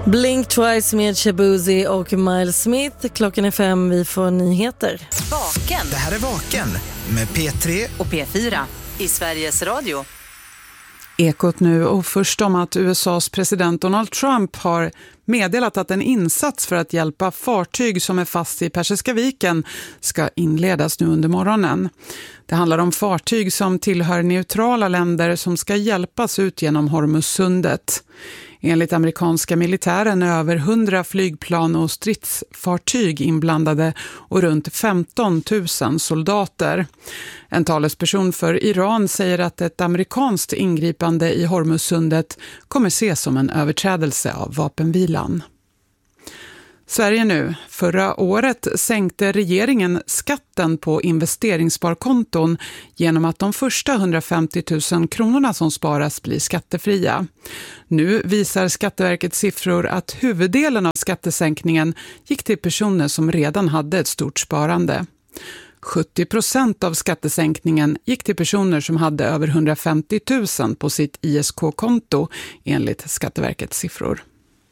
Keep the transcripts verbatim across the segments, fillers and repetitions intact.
Blink Twice med Shabuzi och Miles Smith. Klockan är fem, vi får nyheter. Vaken. Det här är Vaken med P tre och P fyra i Sveriges Radio. Ekot nu, och först om att U S A:s president Donald Trump har meddelat att en insats för att hjälpa fartyg som är fast i Persiska viken ska inledas nu under morgonen. Det handlar om fartyg som tillhör neutrala länder som ska hjälpas ut genom Hormuzsundet. Enligt amerikanska militären är över hundra flygplan och stridsfartyg inblandade och runt femton tusen soldater. En talesperson för Iran säger att ett amerikanskt ingripande i Hormuzsundet kommer ses som en överträdelse av vapenvilan. Sverige nu. Förra året sänkte regeringen skatten på investeringssparkonton genom att de första hundrafemtio tusen kronorna som sparas blir skattefria. Nu visar Skatteverkets siffror att huvuddelen av skattesänkningen gick till personer som redan hade ett stort sparande. sjuttio procent av skattesänkningen gick till personer som hade över hundrafemtio tusen på sitt I S K-konto enligt Skatteverkets siffror.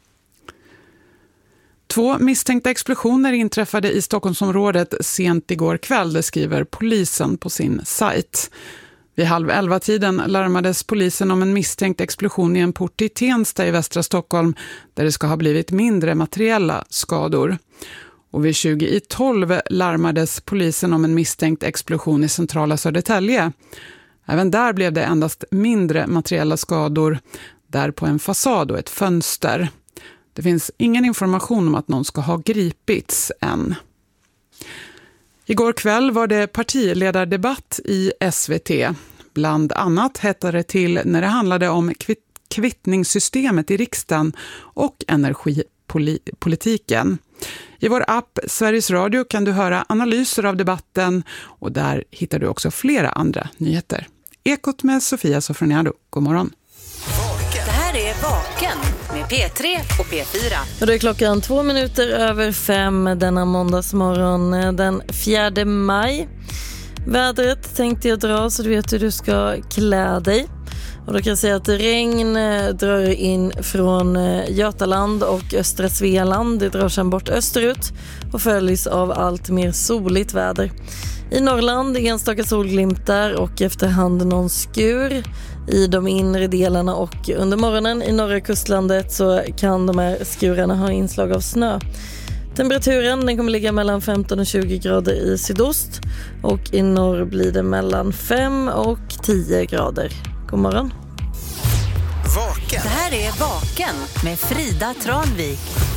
Två misstänkta explosioner inträffade i Stockholmsområdet sent igår kväll, det skriver polisen på sin sajt. Vid halv elva tiden larmades polisen om en misstänkt explosion i en port i Tensta i västra Stockholm där det ska ha blivit mindre materiella skador. Och vid tjugo i tolv larmades polisen om en misstänkt explosion i centrala Södertälje. Även där blev det endast mindre materiella skador, där på en fasad och ett fönster. Det finns ingen information om att någon ska ha gripits än. Igår kväll var det partiledardebatt i S V T. Bland annat hette det till när det handlade om kvittningssystemet i riksdagen och energipolitiken. I vår app Sveriges Radio kan du höra analyser av debatten och där hittar du också flera andra nyheter. Ekot med Sofia Sofroniado. God morgon. Det här är Vaken med P tre och P fyra. Och då är klockan två minuter över fem denna måndagsmorgon den fjärde maj. Vädret tänkte jag dra så du vet hur du ska klä dig. Och då kan jag säga att regn drar in från Götaland och östra Svealand. Det drar sedan bort österut och följs av allt mer soligt väder. I Norrland enstaka solglimtar och efterhand någon skur i de inre delarna, och under morgonen i norra kustlandet så kan de här skurarna ha inslag av snö. Temperaturen den kommer ligga mellan femton och tjugo grader i sydost, och i norr blir det mellan fem och tio grader. God morgon. Vaken. Det här är Vaken med Frida Tranvik.